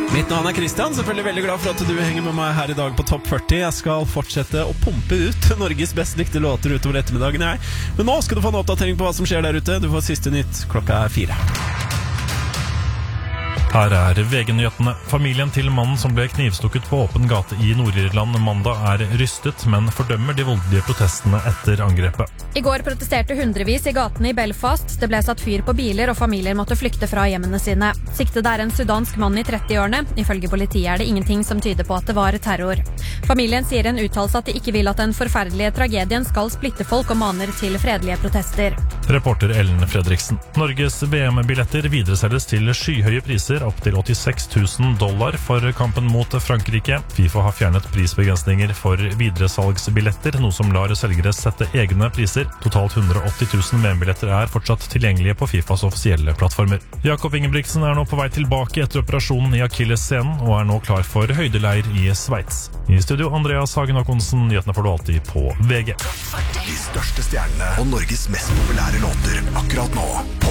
Mitt navn Kristian, selvfølgelig veldig glad for at du henger med meg her i dag på Topp 40. Jeg skal fortsette å pumpe ut Norges best likte låter utover ettermiddagen, Men nå skal du få en oppdatering på hva som skjer der ute. Du får siste nytt klokka 4. Her VG-nyhetene. Familien til mannen som ble knivstukket på åpen gate i Nord-Irland mandag rystet, men fordømmer de voldelige protestene etter angrepet. I går protesterte hundrevis i gatene i Belfast. Det ble satt fyr på biler, og familier måtte flykte fra hjemmene sine. Siktet en sudansk mann i 30-årene. Ifølge politiet det ingenting som tyder på at det var terror. Familien sier i en uttalelse at de ikke vil at den forferdelige tragedien skal splitte folk, og maner til fredelige protester. Reporter Ellen Fredriksen. Norges VM-billetter videreselges til skyhøye priser, opp til $86,000 for kampen mot Frankrike. FIFA har fjernet prisbegrensninger for videresalgsbilletter, noe som lar selgere sette egne priser. Totalt 180,000 VM-billetter fortsatt tilgjengelige på FIFAs offisielle plattformer. Jakob Ingebrigtsen nå på vei tilbake etter operasjonen i Achilles-scenen, og nå klar for høydeleir i Sveits. I studio Andreas Hagen Håkonsen, nyhetene får du alltid på VG. De største stjernene og Norges mest populære låter akkurat nå.